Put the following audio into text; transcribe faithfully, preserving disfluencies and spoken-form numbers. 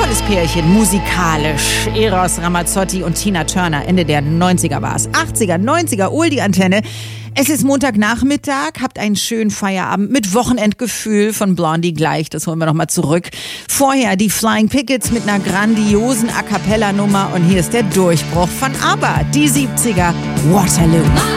tolles Pärchen, musikalisch. Eros Ramazzotti und Tina Turner, Ende der neunziger war es. achtziger, neunziger, Oldie-Antenne. Es ist Montagnachmittag, habt einen schönen Feierabend mit Wochenendgefühl von Blondie gleich, das holen wir nochmal zurück. Vorher die Flying Pickets mit einer grandiosen A-Cappella-Nummer und hier ist der Durchbruch von ABBA, die siebziger, Waterloo.